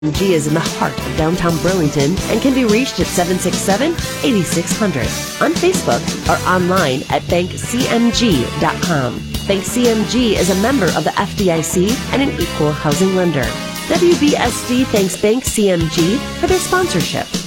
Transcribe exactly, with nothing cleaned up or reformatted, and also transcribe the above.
G is in the heart of downtown Burlington and can be reached at seven six seven, eight six zero zero on Facebook or online at bank c m g dot com. Bank C M G is a member of the F D I C and an equal housing lender. W B S D thanks Bank C M G for their sponsorship.